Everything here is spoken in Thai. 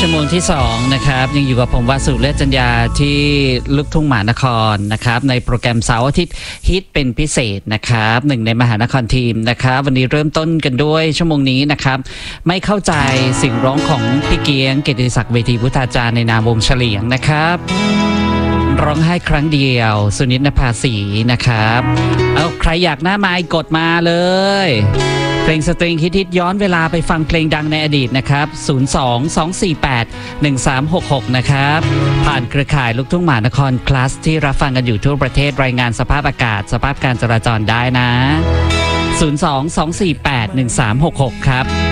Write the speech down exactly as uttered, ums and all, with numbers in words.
ชั่วโมงที่สองนะครับยังอยู่กับผมวาสุเลิศจัญญาที่ลูกทุ่งมหานครนะครับในโปรแกรมเสาร์อาทิตย์ฮิตเป็นพิเศษนะครับหนึ่งในมหานครทีมนะครับวันนี้เริ่มต้นกันด้วยชั่วโมงนี้นะครับไม่เข้าใจเสียงร้องของพี่เกียงเกียรติศักดิ์เวทีพุทธาจารย์ในนามวงเฉลียงนะครับร้องไห้ครั้งเดียวสุนิตนภาสีนะครับเอาใครอยากหน้าไมค์กดมาเลยเพลงสตริงฮิตๆย้อนเวลาไปฟังเพลงดังในอดีตนะครับศูนย์ สอง สอง สี่ แปด หนึ่ง สาม หก หกนะครับผ่านเครือข่ายลูกทุ่งมหานครคลาสที่รับฟังกันอยู่ทั่วประเทศรายงานสภาพอากาศสภาพการจราจรได้นะศูนย์ สอง สอง สี่ แปด หนึ่ง สาม หก หกครับ